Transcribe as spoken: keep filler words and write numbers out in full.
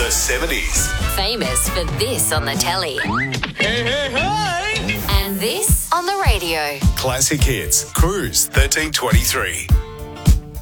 the seventies. Famous for this on the telly. Hey, hey, hey! And this on the radio. Classic Hits. Cruise thirteen twenty-three.